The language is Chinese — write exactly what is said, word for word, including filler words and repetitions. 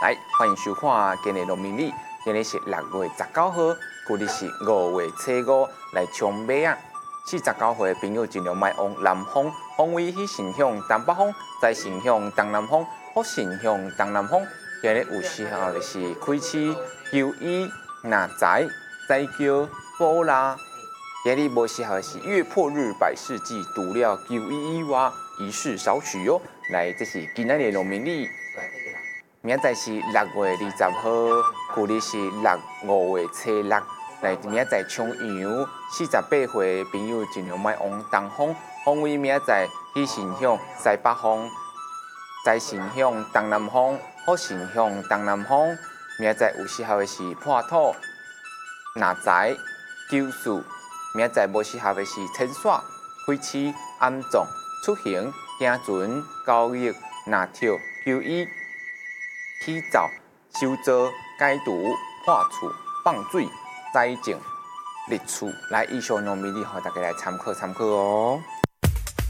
来，欢迎收看今日农民历，今日是六月十九号，旧日是五月初五，来冲马啊！四十九岁的朋友尽量莫往南方，方位去伸向东北方，再伸向东南方，或伸向东南方。今日有适合的是开市、求医、纳财、斋桥、补拉。今日无适合的是月破日、百事记，除了求医以外，仪式少许哟。来，这是今日的农民历。明仔是六月二十号，旧日是六五月初六。来，明仔冲阳，四十八岁的朋友尽量莫往东方，方位明仔去伸向西北方，再伸向东南方，或伸向东南方。明仔有适合的是破土、纳财、求事。明仔无适合的是清煞、开市、安葬、出行、行船、交易、纳跳、求医。起灶、修造、解除、破厝、放水、栽种、立厝，来以上农民历，互大家来参考参考哦。